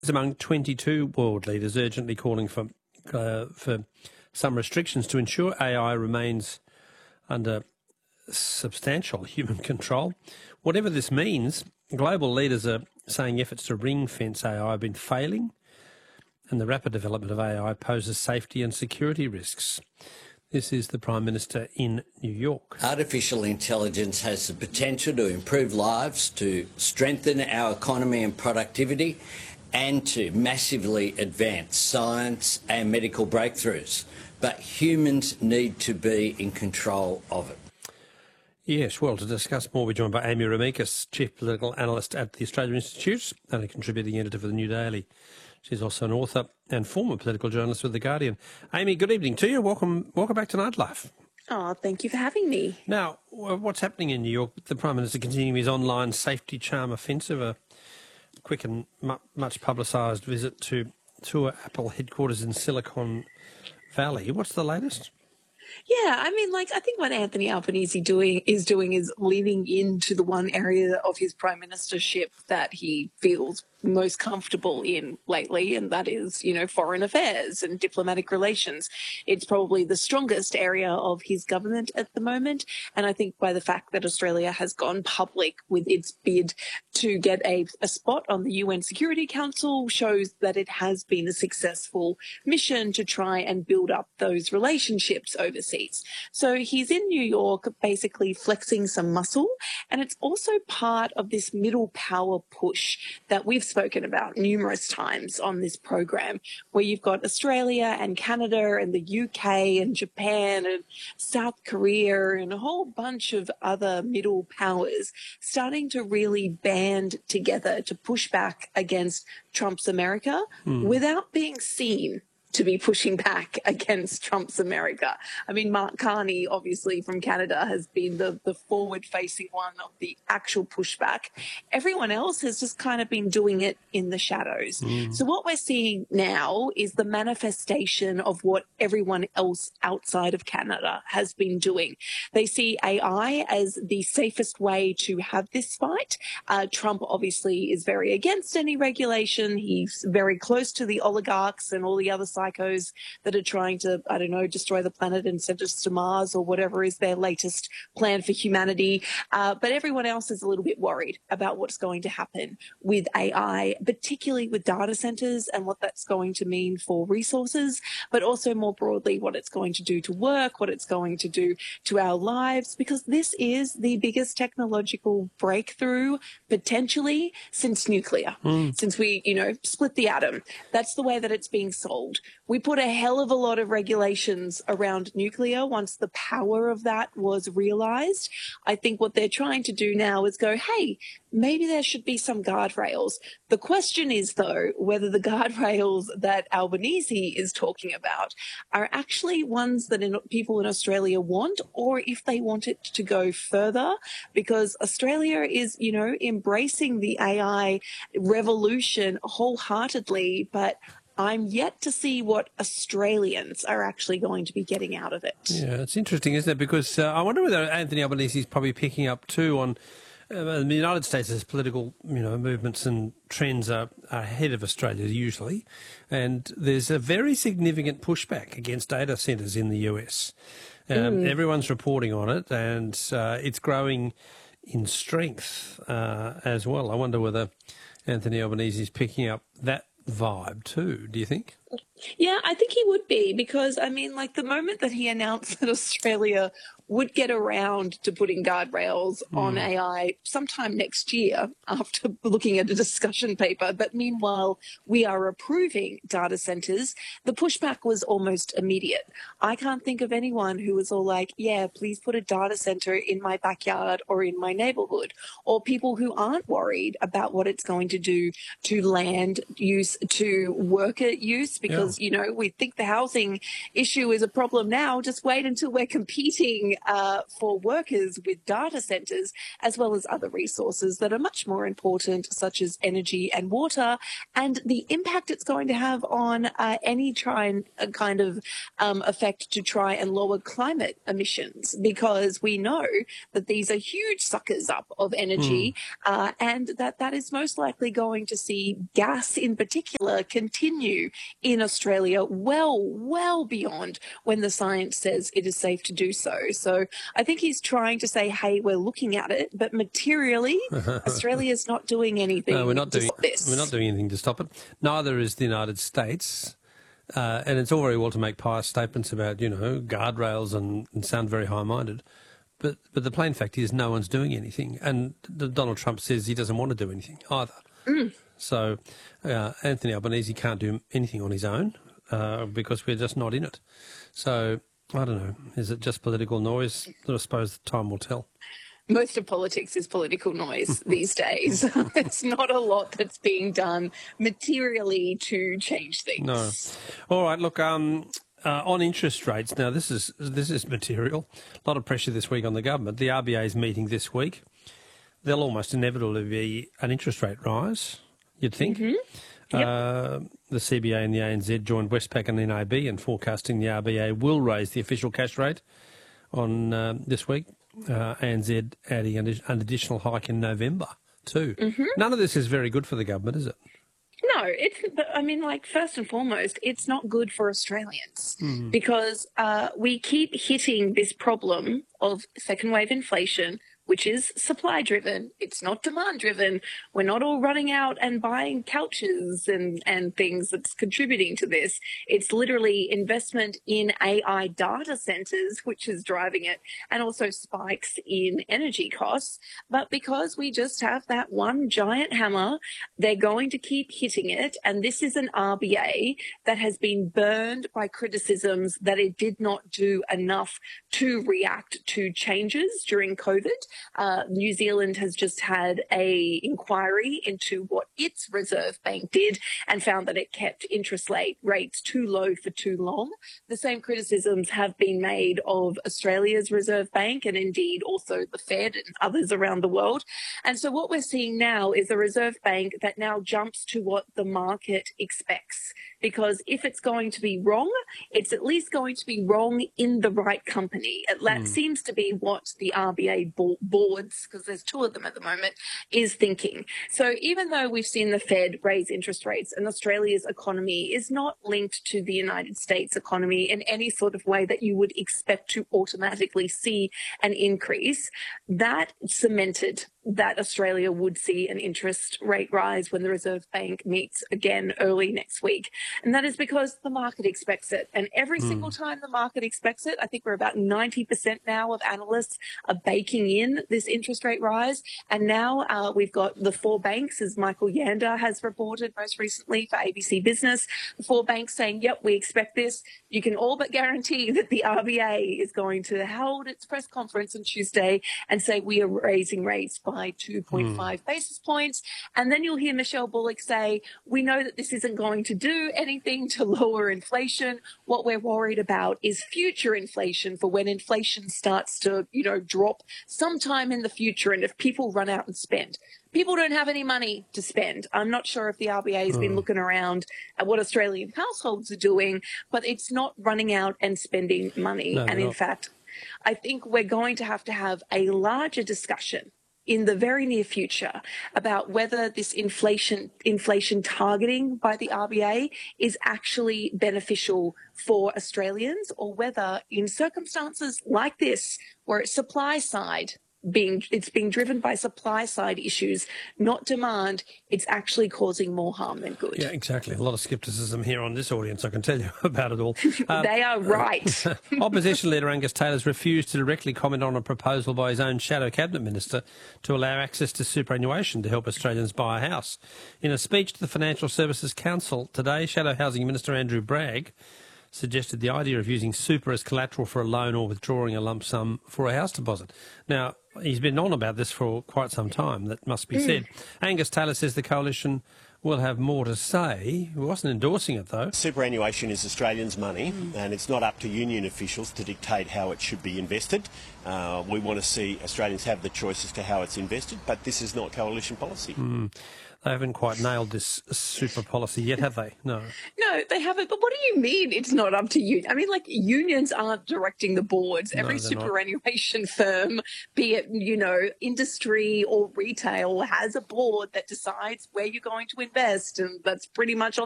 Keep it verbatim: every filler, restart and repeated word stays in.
is among twenty-two world leaders urgently calling for uh, for some restrictions to ensure A I remains under substantial human control. Whatever this means, global leaders are saying efforts to ring-fence A I have been failing, and the rapid development of A I poses safety and security risks. This is the Prime Minister in New York. Artificial intelligence has the potential to improve lives, to strengthen our economy and productivity, and to massively advance science and medical breakthroughs. But humans need to be in control of it. Yes, well, to discuss more, we're joined by Amy Remeikis, Chief Political Analyst at the Australian Institute and a contributing editor for the New Daily. She's also an author and former political journalist with The Guardian. Amy, good evening to you. Welcome welcome back to Nightlife. Oh, thank you for having me. Now, what's happening in New York? The Prime Minister continuing his online safety charm offensive, a quick and much publicised visit to tour Apple headquarters in Silicon Valley. What's the latest? Yeah, I mean, like, I think what Anthony Albanese doing is doing is leaning into the one area of his prime ministership that he feels most comfortable in lately, and that is, you know, foreign affairs and diplomatic relations. It's probably the strongest area of his government at the moment, and I think by the fact that Australia has gone public with its bid to get a, a spot on the U N Security Council shows that it has been a successful mission to try and build up those relationships overseas. So he's in New York basically flexing some muscle, and it's also part of this middle power push that we've spoken about numerous times on this program, where you've got Australia and Canada and the U K and Japan and South Korea and a whole bunch of other middle powers starting to really band together to push back against Trump's America mm. without being seen to be pushing back against Trump's America. I mean, Mark Carney, obviously from Canada, has been the, the forward-facing one of the actual pushback. Everyone else has just kind of been doing it in the shadows. Mm. So what we're seeing now is the manifestation of what everyone else outside of Canada has been doing. They see A I as the safest way to have this fight. Uh, Trump obviously is very against any regulation. He's very close to the oligarchs and all the other psychos that are trying to, I don't know, destroy the planet and send us to Mars or whatever is their latest plan for humanity. Uh, but everyone else is a little bit worried about what's going to happen with A I, particularly with data centers and what that's going to mean for resources, but also more broadly what it's going to do to work, what it's going to do to our lives, because this is the biggest technological breakthrough potentially since nuclear, mm. since we, you know, split the atom. That's the way that it's being sold. We put a hell of a lot of regulations around nuclear once the power of that was realized. I think what they're trying to do now is go, hey, maybe there should be some guardrails. The question is, though, whether the guardrails that Albanese is talking about are actually ones that in, people in Australia want, or if they want it to go further, because Australia is, you know, embracing the A I revolution wholeheartedly, but I'm yet to see what Australians are actually going to be getting out of it. Yeah, it's interesting, isn't it? Because uh, I wonder whether Anthony Albanese is probably picking up too on uh, the United States' political, you know, movements and trends are, are ahead of Australia usually, and there's a very significant pushback against data centres in the U S. Um, mm. Everyone's reporting on it, and uh, it's growing in strength uh, as well. I wonder whether Anthony Albanese is picking up that vibe too, do you think? Yeah, I think he would be, because, I mean, like the moment that he announced that Australia would get around to putting guardrails mm. on A I sometime next year after looking at a discussion paper, but meanwhile we are approving data centres, the pushback was almost immediate. I can't think of anyone who was all like, yeah, please put a data centre in my backyard or in my neighbourhood, or people who aren't worried about what it's going to do to land use, to worker use, because, yeah. you know, we think the housing issue is a problem now. Just wait until we're competing uh, for workers with data centres as well as other resources that are much more important, such as energy and water, and the impact it's going to have on uh, any try and uh, kind of um, effect to try and lower climate emissions, because we know that these are huge suckers up of energy, mm. uh, and that that is most likely going to see gas in particular continue in Australia well, well beyond when the science says it is safe to do so. So I think he's trying to say, hey, we're looking at it, but materially, Australia is not doing anything no, we're not to doing, stop this. We're not doing anything to stop it. Neither is the United States. Uh, and it's all very well to make pious statements about, you know, guardrails and, and sound very high-minded. But but the plain fact is no one's doing anything. And Donald Trump says he doesn't want to do anything either. Mm. So uh, Anthony Albanese can't do anything on his own uh, because we're just not in it. So I don't know. Is it just political noise? I suppose time will tell. Most of politics is political noise these days. It's not a lot that's being done materially to change things. No. All right, look, um, uh, on interest rates, now this is this is material. A lot of pressure this week on the government. The R B A is meeting this week. There'll almost inevitably be an interest rate rise, you'd think. Mm-hmm. Yep. Uh, the C B A and the A N Z joined Westpac and N A B in forecasting the R B A will raise the official cash rate on uh, this week. Uh, A N Z adding an, an additional hike in November too. Mm-hmm. None of this is very good for the government, is it? No, it's, I mean, like, first and foremost, it's not good for Australians mm. because uh, we keep hitting this problem of second wave inflation, which is supply driven. It's not demand driven. We're not all running out and buying couches and, and things that's contributing to this. It's literally investment in A I data centers, which is driving it, and also spikes in energy costs. But because we just have that one giant hammer, they're going to keep hitting it. And this is an R B A that has been burned by criticisms that it did not do enough to react to changes during COVID. Uh, New Zealand has just had a inquiry into what its Reserve Bank did and found that it kept interest rate rates too low for too long. The same criticisms have been made of Australia's Reserve Bank and indeed also the Fed and others around the world. And so what we're seeing now is a Reserve Bank that now jumps to what the market expects. Because if it's going to be wrong, it's at least going to be wrong in the right company. That mm. seems to be what the R B A boards, because there's two of them at the moment, is thinking. So even though we've seen the Fed raise interest rates and Australia's economy is not linked to the United States economy in any sort of way that you would expect to automatically see an increase, that cemented that Australia would see an interest rate rise when the Reserve Bank meets again early next week. And that is because the market expects it. And every mm. single time the market expects it, I think we're about ninety percent now of analysts are baking in this interest rate rise. And now uh, we've got the four banks, as Michael Yander has reported most recently for A B C Business, the four banks saying, yep, we expect this. You can all but guarantee that the R B A is going to hold its press conference on Tuesday and say we are raising rates by two point five mm. basis points. And then you'll hear Michelle Bullock say, we know that this isn't going to do anything to lower inflation. What we're worried about is future inflation for when inflation starts to, you know, drop sometime in the future. And if people run out and spend, people don't have any money to spend. I'm not sure if the R B A has oh. been looking around at what Australian households are doing, but it's not running out and spending money. No, and in not. fact, I think we're going to have to have a larger discussion in the very near future about whether this inflation inflation targeting by the R B A is actually beneficial for Australians, or whether in circumstances like this, where it's supply side being it's being driven by supply side issues, not demand, it's actually causing more harm than good. Yeah, exactly. A lot of scepticism here on this audience, I can tell you about it all. Um, they are right. Opposition leader Angus Taylor's refused to directly comment on a proposal by his own shadow cabinet minister to allow access to superannuation to help Australians buy a house. In a speech to the Financial Services Council today, Shadow Housing Minister Andrew Bragg suggested the idea of using super as collateral for a loan or withdrawing a lump sum for a house deposit. Now, he's been on about this for quite some time, that must be mm. said. Angus Taylor says the coalition will have more to say. He wasn't endorsing it, though. Superannuation is Australians' money, mm. and it's not up to union officials to dictate how it should be invested. Uh, we want to see Australians have the choice as to how it's invested, but this is not coalition policy. Mm. They haven't quite nailed this super policy yet, have they? No. No, they haven't. But what do you mean it's not up to you? I mean, like, unions aren't directing the boards. Every No, superannuation firm, be it, you know, industry or retail, has a board that decides where you're going to invest, and that's pretty much on